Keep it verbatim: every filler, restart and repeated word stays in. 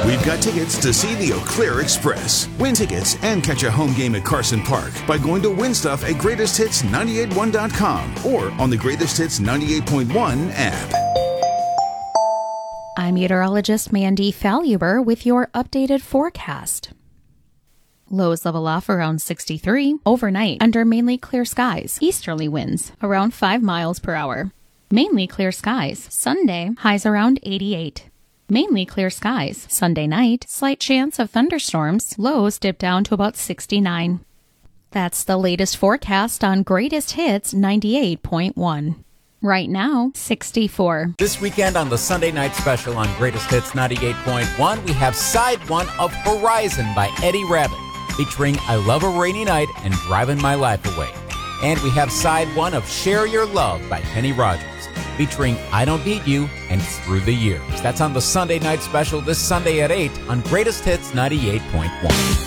We've got tickets to see the Eau Claire Express. Win tickets and catch a home game at Carson Park by going to win stuff at greatest hits nine eight one dot com or on the Greatest Hits ninety-eight point one app. I'm meteorologist Mandy Falluber with your updated forecast. Lows level off around sixty-three. Overnight, under mainly clear skies. Easterly winds around five miles per hour. Mainly clear skies. Sunday, highs around eighty-eight. Mainly clear skies. Sunday night, slight chance of thunderstorms. Lows dip down to about sixty-nine. That's the latest forecast on Greatest Hits ninety-eight point one. Right now, sixty-four. This weekend on the Sunday night special on Greatest Hits ninety-eight point one, we have side one of Horizon by Eddie Rabbitt, featuring I Love a Rainy Night and Driving My Life Away. And we have side one of Share Your Love by Kenny Rogers, featuring I Don't Need You and Through the Years. That's on the Sunday night special this Sunday at eight on Greatest Hits ninety-eight point one.